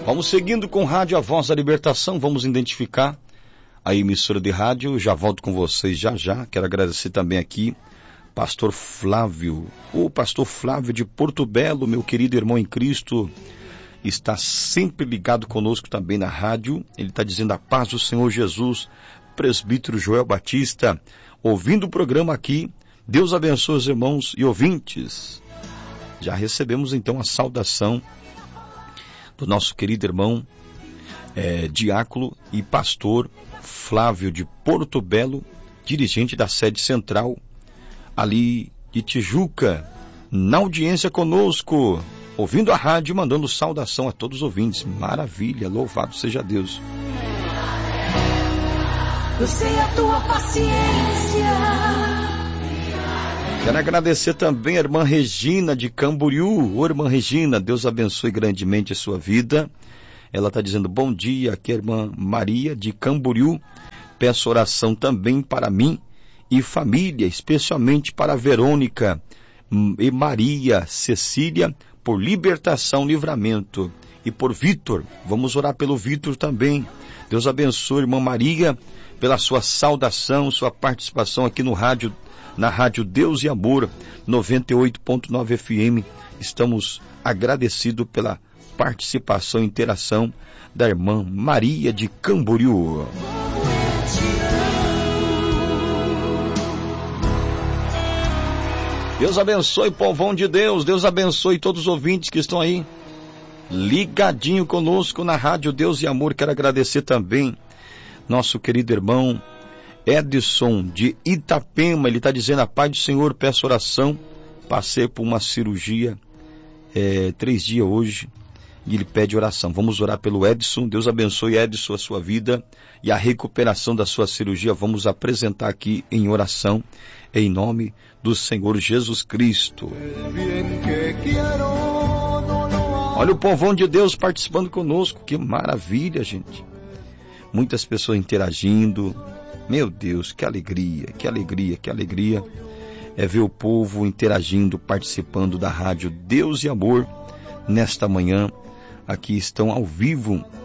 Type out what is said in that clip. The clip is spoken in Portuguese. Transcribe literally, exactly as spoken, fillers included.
Vamos seguindo com Rádio A Voz da Libertação, vamos identificar a emissora de rádio, já volto com vocês já já. Quero agradecer também aqui Pastor Flávio, o Pastor Flávio de Porto Belo, meu querido irmão em Cristo, está sempre ligado conosco também na rádio. Ele está dizendo a paz do Senhor Jesus. Presbítero Joel Batista, ouvindo o programa aqui. Deus abençoe os irmãos e ouvintes. Já recebemos então a saudação do nosso querido irmão é, diácono e pastor Flávio de Porto Belo, dirigente da sede central ali de Tijuca, na audiência conosco, ouvindo a rádio, mandando saudação a todos os ouvintes. Maravilha, louvado seja Deus. Eu sei a tua paciência. Quero agradecer também a irmã Regina de Camboriú. Ô, irmã Regina, Deus abençoe grandemente a sua vida. Ela está dizendo bom dia, aqui é a irmã Maria de Camboriú. Peço oração também para mim e família, especialmente para a Verônica e Maria Cecília, por libertação, livramento. E por Vitor, vamos orar pelo Vitor também. Deus abençoe, irmã Maria, pela sua saudação, sua participação aqui no rádio, na Rádio Deus e Amor, noventa e oito ponto nove F M. Estamos agradecidos pela participação e interação da irmã Maria de Camboriú. Deus abençoe, povão de Deus. Deus abençoe todos os ouvintes que estão aí ligadinho conosco na Rádio Deus e Amor. Quero agradecer também nosso querido irmão Edson de Itapema. Ele está dizendo a paz do Senhor, peço oração. Passei por uma cirurgia é, três dias hoje e ele pede oração. Vamos orar pelo Edson. Deus abençoe, Edson, a sua vida e a recuperação da sua cirurgia. Vamos apresentar aqui em oração em nome do Senhor Jesus Cristo. Olha o povão de Deus participando conosco. Que maravilha, gente. Muitas pessoas interagindo. Meu Deus, que alegria, que alegria, que alegria é ver o povo interagindo, participando da Rádio Deus e Amor nesta manhã. Aqui estão ao vivo